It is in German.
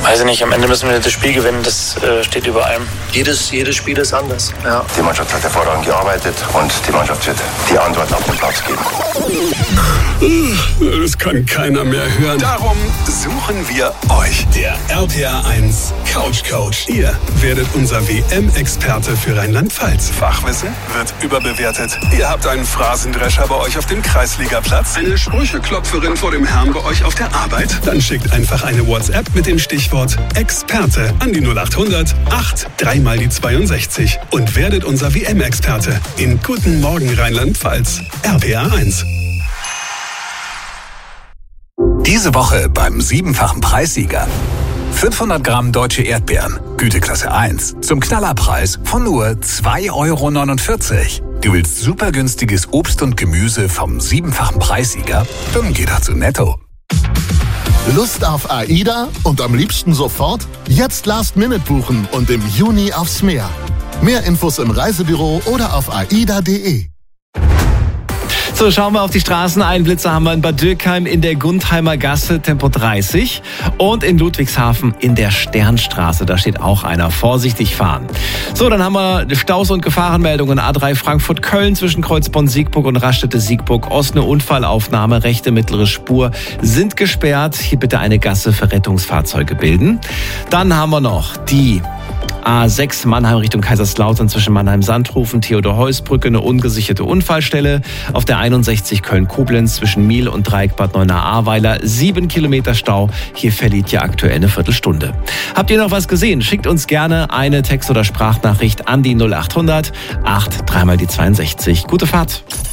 Weiß ich nicht, am Ende müssen wir das Spiel gewinnen, das steht über allem. Jedes Spiel ist anders. Ja. Die Mannschaft hat hervorragend gearbeitet und die Mannschaft wird die Antworten auf den Platz geben. Das kann keiner mehr hören. Darum suchen wir euch. Der RPR1 Couch Coach. Ihr werdet unser WM-Experte für Rheinland-Pfalz. Fachwissen wird überbewertet. Ihr habt einen Phrasendrescher bei euch auf dem Kreisligaplatz, eine Sprücheklopferin vor dem Herrn bei euch auf der Arbeit. Dann schickt einfach eine WhatsApp mit dem Stichwort Experte an die 0800 8 3 mal die 62 und werdet unser WM-Experte in Guten Morgen Rheinland-Pfalz. RPR1. Diese Woche beim 7-fachen Preissieger. 500 Gramm deutsche Erdbeeren, Güteklasse 1, zum Knallerpreis von nur 2,49 €. Du willst super günstiges Obst und Gemüse vom 7-fachen Preissieger? Dann geh doch zu Netto. Lust auf AIDA und am liebsten sofort? Jetzt Last-Minute buchen und im Juni aufs Meer. Mehr Infos im Reisebüro oder auf aida.de. So, schauen wir auf die Straßen. Einen Blitzer haben wir in Bad Dürkheim in der Gundheimer Gasse, Tempo 30. Und in Ludwigshafen in der Sternstraße. Da steht auch einer. Vorsichtig fahren. So, dann haben wir Staus und Gefahrenmeldungen. A3 Frankfurt-Köln zwischen Kreuzborn-Siegburg und Raststätte-Siegburg. Ost eine Unfallaufnahme. Rechte mittlere Spur sind gesperrt. Hier bitte eine Gasse für Rettungsfahrzeuge bilden. Dann haben wir noch die A6 Mannheim Richtung Kaiserslautern zwischen Mannheim-Sandhofen, Theodor-Heuss-Brücke, eine ungesicherte Unfallstelle. Auf der 61 Köln-Koblenz zwischen Miel und Dreieck Bad Neuenahr-Ahrweiler 7 Kilometer Stau. Hier verliert ja aktuell eine Viertelstunde. Habt ihr noch was gesehen? Schickt uns gerne eine Text- oder Sprachnachricht an die 0800 8 3 mal die 62. Gute Fahrt.